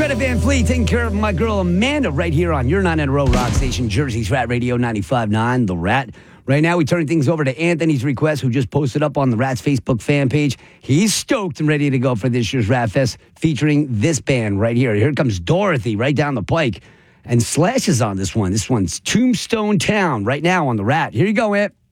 Greta Van Fleet taking care of my girl Amanda right here on your 9 in a row rock station, Jersey's Rat Radio 95.9, The Rat. Right now, we turn things over to Anthony's request, who just posted up on the Rat's Facebook fan page. He's stoked and ready to go for this year's Rat Fest, featuring this band right here. Here comes Dorothy right down the pike. And Slash is on this one. This one's Tombstone Town right now on The Rat. Here you go, Ant.